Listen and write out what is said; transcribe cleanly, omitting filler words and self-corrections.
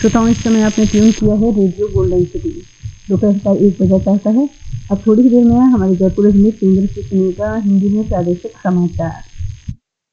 श्रोताओं, इस समय आपने ट्यून किया है रेडियो गोल्डन सिटी। दोपहर का 1 बजा चाहता है। अब थोड़ी ही देर में हमारे जयपुर में केंद्र से सुनिएगा हिंदी में प्रादेशिक समाचार।